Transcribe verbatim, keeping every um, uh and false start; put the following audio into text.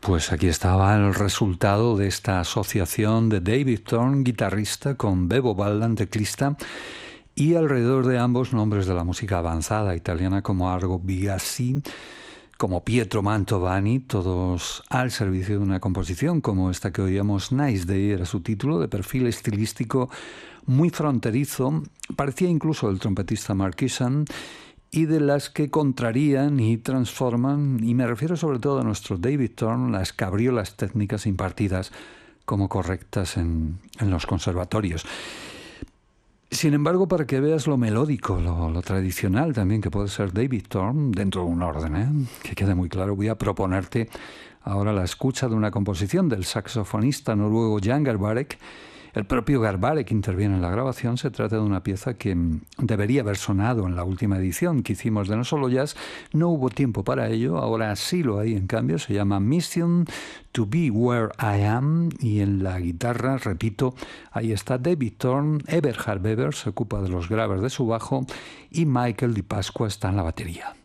Pues aquí estaba el resultado de esta asociación de David Thorne, guitarrista, con Bebo Baldan, teclista, y alrededor de ambos nombres de la música avanzada italiana como Argo Biasi, como Pietro Mantovani, todos al servicio de una composición como esta que oíamos, Nice Day era su título, de perfil estilístico muy fronterizo, parecía incluso el trompetista Mark Isan, y de las que contrarían y transforman, y me refiero sobre todo a nuestro David Thorne, las cabriolas técnicas impartidas como correctas en, en los conservatorios. Sin embargo, para que veas lo melódico, lo, lo tradicional también que puede ser David Thorne, dentro de un orden, ¿eh? que quede muy claro, voy a proponerte ahora la escucha de una composición del saxofonista noruego Jan Garbarek. El propio Garbarek interviene en la grabación. Se trata de una pieza que debería haber sonado en la última edición que hicimos de No Solo Jazz. No hubo tiempo para ello, ahora sí lo hay en cambio. Se llama Mission to Be Where I Am, y en la guitarra, repito, ahí está David Thorne, Eberhard Weber se ocupa de los graves de su bajo y Michael Di Pasqua está en la batería.